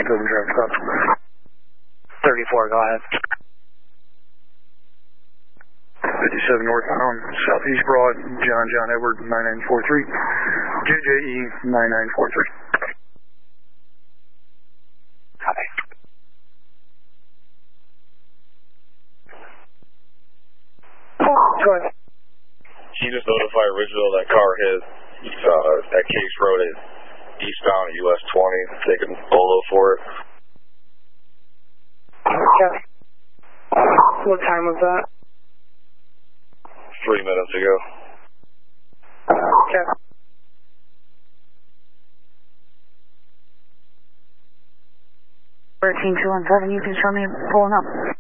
open traffic stop. 34, go ahead. 57 northbound, Southeast Broad, John Edward 9943, JJE 9943. Copy. Go ahead. Can you just notify Original that car hit at Case Road at eastbound at US 20, taking Bolo for it? Okay. What time was that? 3 minutes ago. Okay. Team 217, you can show me pulling up.